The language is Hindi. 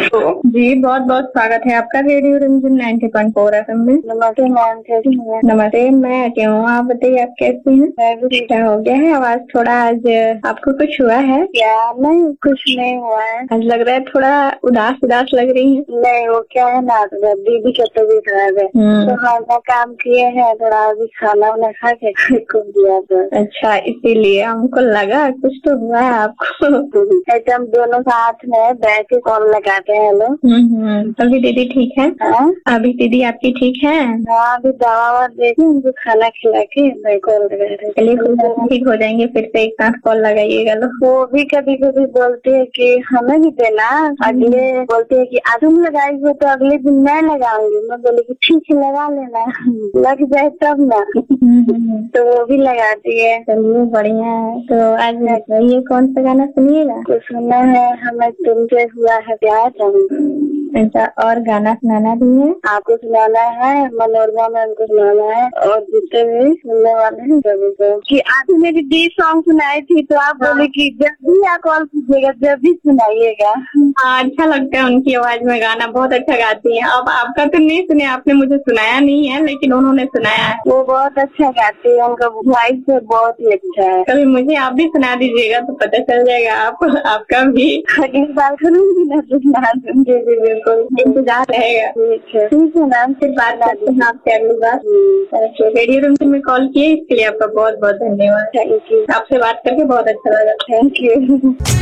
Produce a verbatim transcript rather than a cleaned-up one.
जी बहुत बहुत स्वागत है आपका रेडियो रिमझिम नाइन्टी पॉइंट फोर एफएम में। नमस्ते मैम, कैसी हैं? नमस्ते, मैं आती हूँ। आप बताइए आप कैसी हैं? मैं भी क्या हो गया है? आवाज थोड़ा आज आपको कुछ हुआ है क्या? नहीं, कुछ नहीं हुआ है। आज लग रहा है थोड़ा उदास उदास लग रही है। नहीं, वो क्या है ना, दीदी का तबीयत खराब है तो खाना काम किए हैं, थोड़ा अभी खाना वाना खा के को दिया था। अच्छा, इसीलिए हमको लगा कुछ तो हुआ है आपको। ऐसे हम दोनों साथ में बैठ के कॉल लगाते हैं। हेलो, अभी दीदी ठीक है? हाँ, अभी दीदी आपकी ठीक है? हाँ, अभी दवा ववा दे के उनको खाना खिला के मैं कॉल लगा रही हूँ। चलिए ठीक हो जाएंगे, फिर से एक साथ कॉल लगाइएगा। लो वो भी कभी कभी बोलते हैं कि हमें भी देना, अगले बोलते हैं कि आज तुम लगाएगी तो अगले दिन मैं लगाऊंगी। मैं बोले कि ठीक है लगा लेना, लग जाए तब ना। तो वो भी लगाती है। चलिए बढ़िया है। तो आज ये कौन सा गाना सुनिएगा? तो सुना है हमें तुमसे हुआ है प्यार। ऐसा और गाना सुनाना भी है आपको, सुनाना है मनोरमा मैम को सुनाना है और जितने भी सुनने वाले हैं सभी को। कि आप मेरी डी सॉन्ग सुनाई थी तो आप हाँ। बोले कि जब भी आप कॉल कीजिएगा जब भी सुनाइएगा। हाँ, अच्छा लगता है उनकी आवाज में गाना, बहुत अच्छा गाती हैं। अब आपका तो नहीं सुने, आपने मुझे सुनाया नहीं है, लेकिन उन्होंने सुनाया है। वो बहुत अच्छा गाती है, उनका वॉइस बहुत ही अच्छा है। कभी मुझे आप भी सुना दीजिएगा तो पता चल जाएगा आप आपका भी। अगली बार करूँगी ना तो सुना दूंगी। बिल्कुल इंतजार रहेगा। ठीक है, ठीक है मैम, फिर बात करते हैं आपसे अगली बार। रेडियो रूम में कॉल किए इसके लिए आपका बहुत बहुत धन्यवाद। Thank you. आपसे बात करके बहुत अच्छा लगा। Thank you.